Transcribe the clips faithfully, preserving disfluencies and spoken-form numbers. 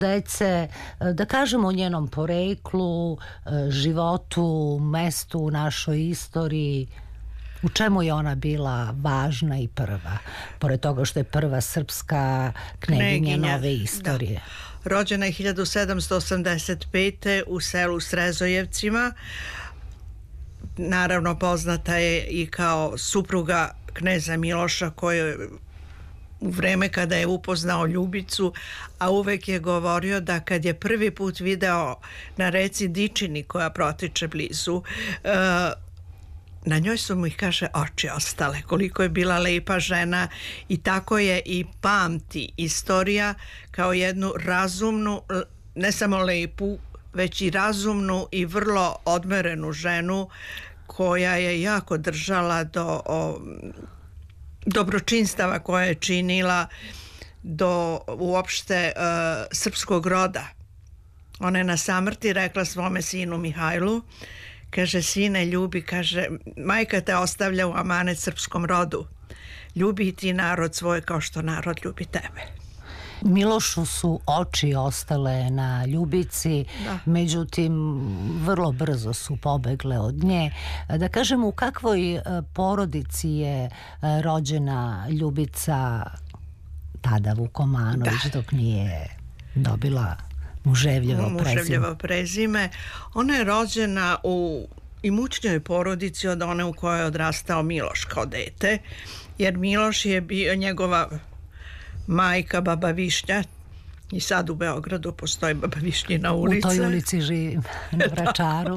dece, da kažemo o njenom poreklu, životu, mestu u našoj istoriji. U čemu je ona bila važna i prva? Pored toga što je prva srpska kneginja nove istorije. Da. Rođena je hiljadu sedamsto osamdeset pete. u selu Srezojevcima. Naravno poznata je i kao supruga kneza Miloša, koji u vreme kada je upoznao Ljubicu, a uvek je govorio da kad je prvi put video na reci Dičini koja protiče blizu, na njoj su mu ih, kaže, oči ostale, koliko je bila lepa žena, i tako je i pamti istorija kao jednu razumnu, ne samo lepu, već i razumnu i vrlo odmerenu ženu koja je jako držala do o, dobročinstava koje je činila, do uopšte uh, srpskog roda. Ona je na samrti rekla svome sinu Mihajlu, kaže, sine, ljubi, kaže, majka te ostavlja u amanet srpskom rodu. Ljubi i ti narod svoj kao što narod ljubi tebe. Milošu su oči ostale na Ljubici, da. Međutim, vrlo brzo su pobegle od nje. Da kažem, u kakvoj porodici je rođena Ljubica, tada Vukomanović, da. Dok nije dobila Muževljevo prezime? Muževljevo prezime. Ona je rođena u imućnijoj porodici od one u kojoj je odrastao Miloš kao dete, jer Miloš je bio njegova majka, baba Višnja, i sad u Beogradu postoji baba Višnjina ulica. U toj ulici živim, na Vračaru.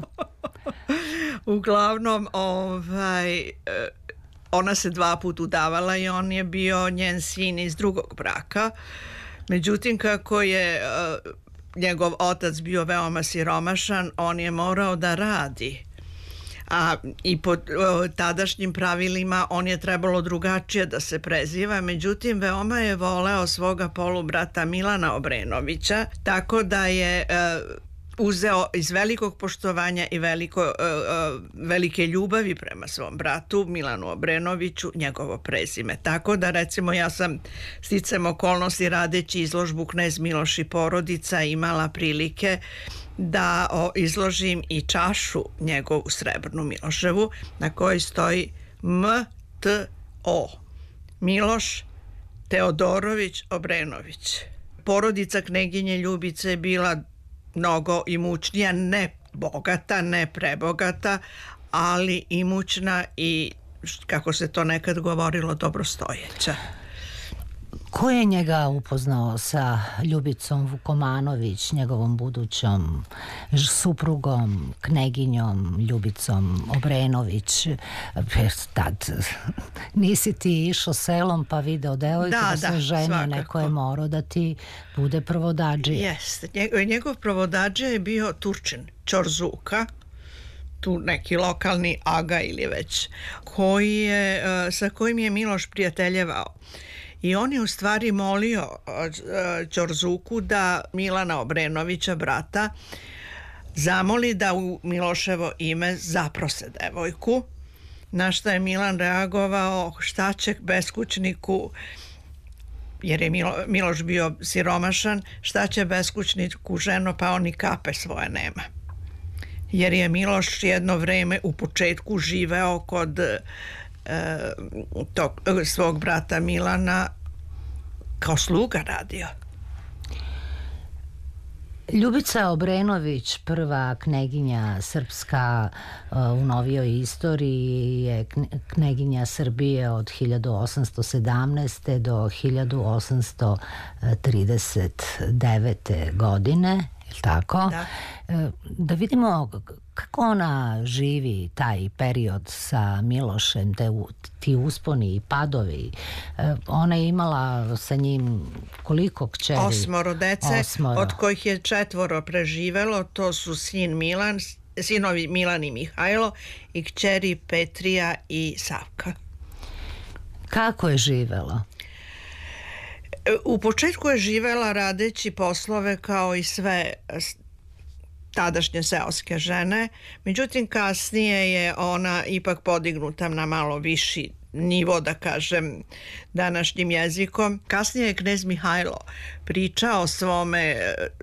Uglavnom, ovaj, ona se dva put udavala i on je bio njen sin iz drugog braka. Međutim, kako je uh, njegov otac bio veoma siromašan, on je morao da radi. A i po o, tadašnjim pravilima on je trebalo drugačije da se preziva, međutim veoma je voleo svoga polubrata Milana Obrenovića, tako da je e, uzeo iz velikog poštovanja i veliko, e, e, velike ljubavi prema svom bratu Milanu Obrenoviću njegovo prezime. Tako da, recimo, ja sam sticam okolnosti radeći izložbu Knez Miloš i porodica imala prilike da o, izložim i čašu njegovu srebrnu Miloševu na kojoj stoji M T O, Miloš Teodorović Obrenović. Porodica kneginje Ljubice je bila mnogo imućnija, ne bogata, ne prebogata, ali imućna i, kako se to nekad govorilo, dobrostojeća. Ko je njega upoznao sa Ljubicom Vukomanović, njegovom budućom suprugom, kneginjom Ljubicom Obrenović? Tad nisi ti išao selom pa video devojku da, da se ženi, neko je morao da ti bude provodadžija. Jeste, njegov, njegov provodadžija je bio Turčin, Ćorzuka, tu neki lokalni aga ili već, koji je, sa kojim je Miloš prijateljevao. I on je u stvari molio Ćorzuku da Milana Obrenovića, brata, zamoli da u Miloševo ime zaprose devojku, na šta je Milan reagovao, šta će beskućniku, jer je Milo, Miloš bio siromašan, šta će beskućniku ženo, pa on ni kape svoje nema. Jer je Miloš jedno vreme u početku živeo kod tog svog brata Milana, kao sluga radio. Ljubica Obrenović, prva kneginja srpska u novijoj istoriji, je kneginja Srbije od hiljadu osamsto sedamnaeste do hiljadu osamsto trideset devete godine, je li tako? Da. Da vidimo kako ona živi taj period sa Milošem, te, ti usponi i padovi. Ona je imala sa njim koliko kćeri? Osmoro dece, Osmoro. Od kojih je četvoro preživelo. To su sin Milan, sinovi Milan i Mihajlo i kćeri Petrija i Savka. Kako je živela? U početku je živela radeći poslove kao i sve tadašnje seoske žene, međutim kasnije je ona ipak podignuta na malo viši nivo, da kažem, današnjim jezikom. Kasnije je knez Mihajlo pričao o svome